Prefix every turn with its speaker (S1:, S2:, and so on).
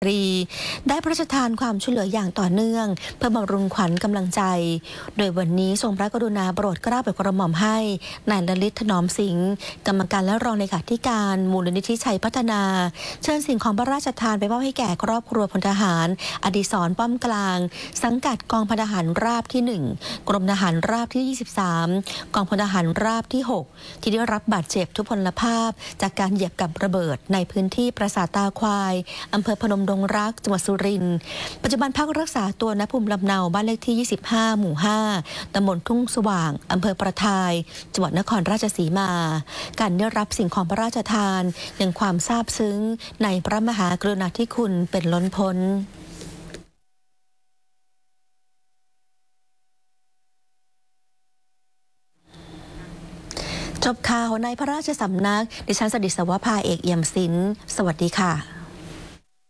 S1: รีได้พระราชทานความช่วยเหลืออย่างต่อเนื่องเพื่อบำรุงขวัญกำลังใจ โดยวันนี้ทรงพระกรุณาโปรดเกล้าโปรดกระหม่อมให้นายลลิตถนอมสิงห์กรรมการและรองเลขาธิการมูลนิธิชัยพัฒนาเชิญสิ่งของพระราชทานไปมอบให้แก่ครอบครัวพลทหารอดิศรป้อมกลางสังกัดกองพลทหารราบที่1กรมทหารราบที่23กองพลทหารราบที่6ที่ได้รับบาดเจ็บทุพพลภาพจากการเหยียบกับระเบิดในพื้นที่ปราสาทตาควายอำเภอพนมดงรักจังหวัดสุรินทร์ปัจจุบันพักรักษาตัวณภูมิลำเนาบ้านเลขที่25หมู่5ตำบลทุ่งสว่างอำเภอประทายจังหวัดนครราชสีมาการได้รับสิ่งของพระราชทานยังความซาบซึ้งในพระมหากรุณาธิคุณเป็นล้นพ้นจบข่าวในพระราชสำนักดิฉันสดิษวภาเอกเอี่ยมศิลป์สวัสดีค่ะ